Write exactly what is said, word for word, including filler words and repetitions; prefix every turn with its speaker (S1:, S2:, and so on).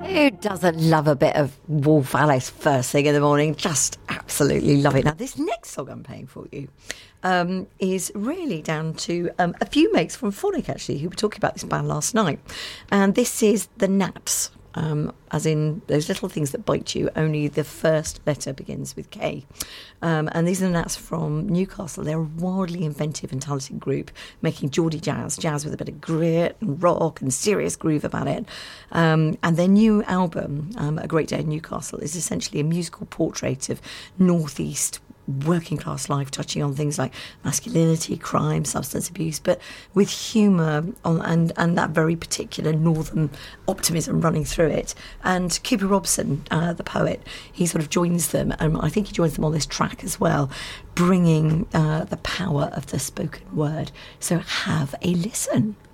S1: Who doesn't love a bit of Wolf Alice first thing in the morning? Just absolutely love it. Now, this next song I'm playing for you um, is really down to um, a few mates from Phonic, actually, who were talking about this band last night. And this is The Naps, um, as in those little things that bite you, only the first letter begins with K. Um, and these are the Naps from Newcastle. They're a wildly inventive and talented group, making Geordie jazz, jazz with a bit of grit and rock and serious groove about it. Um, and their new album, um, A Great Day in Newcastle, is essentially a musical portrait of northeast working class life, touching on things like masculinity, crime, substance abuse, but with humour on, and, and that very particular northern optimism running through it. And Cooper Robson, uh, the poet, he sort of joins them, and I think he joins them on this track as well, bringing uh, the power of the spoken word. So have a listen.